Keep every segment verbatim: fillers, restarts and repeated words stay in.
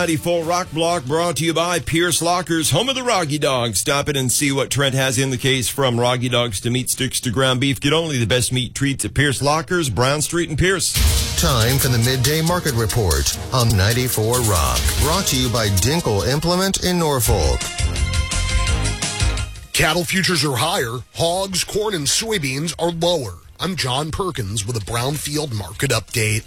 ninety-four Rock Block brought to you by Pierce Lockers, home of the Roggy Dogs. Stop in and see what Trent has in the case, from Roggy Dogs to meat sticks to ground beef. Get only the best meat treats at Pierce Lockers, Brown Street and Pierce. Time for the Midday Market Report on ninety-four Rock. Brought to you by Dinkle Implement in Norfolk. Cattle futures are higher. Hogs, corn, and soybeans are lower. I'm John Perkins with a Brownfield Market Update.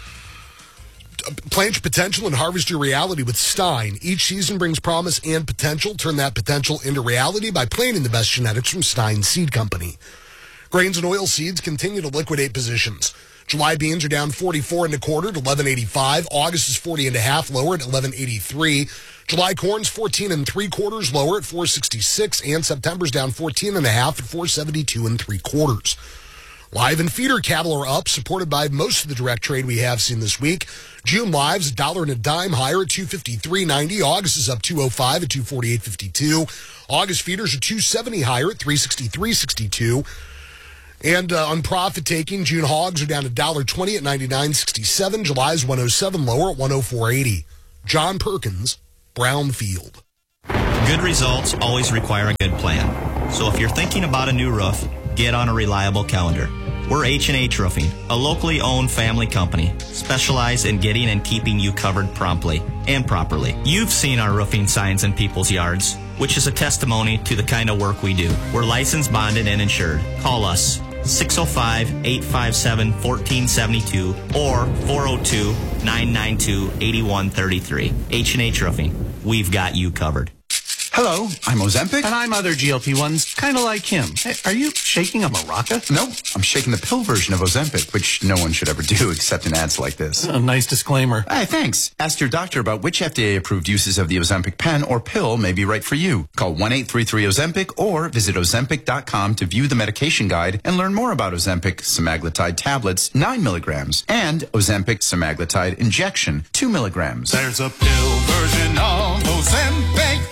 Plant your potential and harvest your reality with Stein. Each season brings promise and potential. Turn that potential into reality by planting the best genetics from Stein Seed Company. Grains and oil seeds continue to liquidate positions. July beans are down forty-four and a quarter to eleven eighty-five. August is forty and a half lower at eleven eighty-three. July corn's fourteen and three quarters lower at four sixty-six, and September's down fourteen and a half at four seventy-two and three quarters. Live and feeder cattle are up, supported by most of the direct trade we have seen this week. June live's a dollar and a dime higher at two fifty-three ninety. August is up two oh five at two forty-eight fifty-two. August feeders are two seventy higher at three sixty-three sixty-two. And uh, on profit taking, June hogs are down a dollar twenty at ninety-nine sixty-seven. July's one oh seven lower at one oh four eighty. John Perkins, Brownfield. Good results always require a good plan. So if you're thinking about a new roof, get on a reliable calendar. We're H and H Roofing, a locally owned family company, specialized in getting and keeping you covered promptly and properly. You've seen our roofing signs in people's yards, which is a testimony to the kind of work we do. We're licensed, bonded, and insured. Call us six oh five, eight five seven, one four seven two or four oh two, nine nine two, eight one three three. H and H Roofing. We've got you covered. Hello, I'm Ozempic. And I'm other G L P ones, kind of like him. Hey, are you shaking a maraca? No, I'm shaking the pill version of Ozempic, which no one should ever do except in ads like this. A nice disclaimer. Hey, thanks. Ask your doctor about which F D A-approved uses of the Ozempic pen or pill may be right for you. Call one eight three three Ozempic or visit Ozempic dot com to view the medication guide and learn more about Ozempic semaglutide tablets, nine milligrams, and Ozempic semaglutide injection, two milligrams. There's a pill version of Ozempic.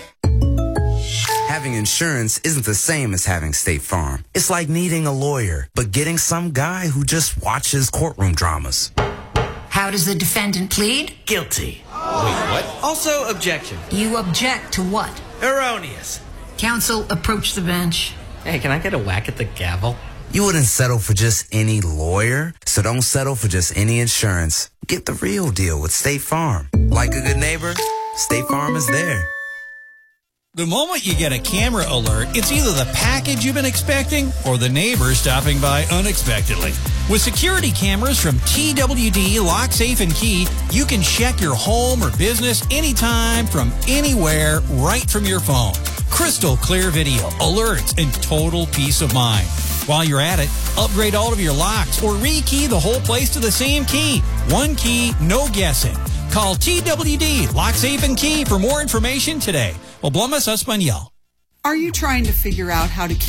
Having insurance isn't the same as having State Farm. It's like needing a lawyer, but getting some guy who just watches courtroom dramas. How does the defendant plead? Guilty. Wait, what? Also, objection. You object to what? Erroneous. Counsel, approach the bench. Hey, can I get a whack at the gavel? You wouldn't settle for just any lawyer, so don't settle for just any insurance. Get the real deal with State Farm. Like a good neighbor, State Farm is there. The moment you get a camera alert, it's either the package you've been expecting or the neighbor stopping by unexpectedly. With security cameras from T W D Lock, Safe, and Key, you can check your home or business anytime from anywhere right from your phone. Crystal clear video, alerts, and total peace of mind. While you're at it, upgrade all of your locks or rekey the whole place to the same key. One key, no guessing. Call T W D Lock, Safe, and Key for more information today. Oblamas Espanol. Are you trying to figure out how to keep